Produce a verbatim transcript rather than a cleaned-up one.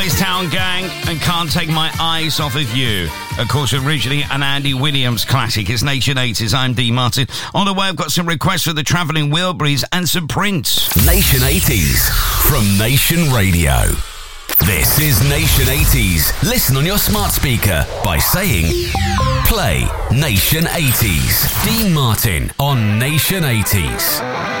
Boys Town Gang and Can't Take My Eyes Off of You. Of course, originally an Andy Williams classic. It's Nation eighties. I'm Dean Martin. On the way, I've got some requests for the Travelling Wilburys and some Prince. Nation eighties from Nation Radio. This is Nation eighties. Listen on your smart speaker by saying, play Nation eighties. Dean Martin on Nation eighties.